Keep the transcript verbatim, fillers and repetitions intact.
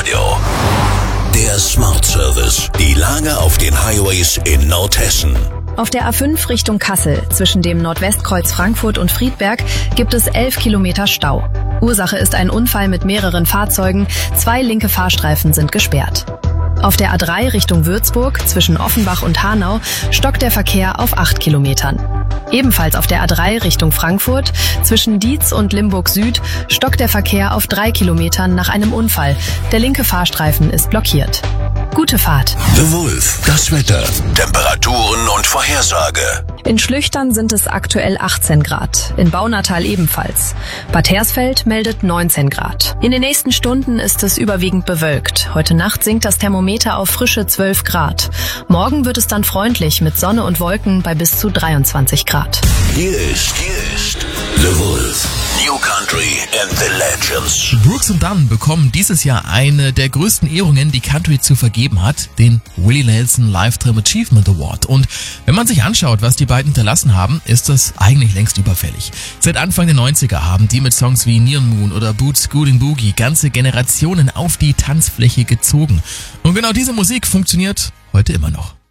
Radio. Der Smart Service. Die Lage auf den Highways in Nordhessen. Auf der A fünf Richtung Kassel zwischen dem Nordwestkreuz Frankfurt und Friedberg gibt es elf Kilometer Stau. Ursache ist ein Unfall mit mehreren Fahrzeugen. Zwei linke Fahrstreifen sind gesperrt. Auf der A drei Richtung Würzburg zwischen Offenbach und Hanau stockt der Verkehr auf acht Kilometern. Ebenfalls auf der A drei Richtung Frankfurt zwischen Dietz und Limburg Süd stockt der Verkehr auf drei Kilometern nach einem Unfall. Der linke Fahrstreifen ist blockiert. Gute Fahrt. The Wolf. Das Wetter. Temperaturen und Vorhersage. In Schlüchtern sind es aktuell achtzehn Grad, in Baunatal ebenfalls. Bad Hersfeld meldet neunzehn Grad. In den nächsten Stunden ist es überwiegend bewölkt. Heute Nacht sinkt das Thermometer auf frische zwölf Grad. Morgen wird es dann freundlich mit Sonne und Wolken bei bis zu dreiundzwanzig Grad. Hier ist, hier ist The Wolf. New Country and the Legends. Brooks und Dunn bekommen dieses Jahr eine der größten Ehrungen, die Country zu vergeben hat, den Willie Nelson Lifetime Achievement Award. Und wenn man sich anschaut, was die beiden hinterlassen haben, ist das eigentlich längst überfällig. Seit Anfang der neunziger haben die mit Songs wie Neon Moon oder Boots Scooting Boogie ganze Generationen auf die Tanzfläche gezogen. Und genau diese Musik funktioniert heute immer noch.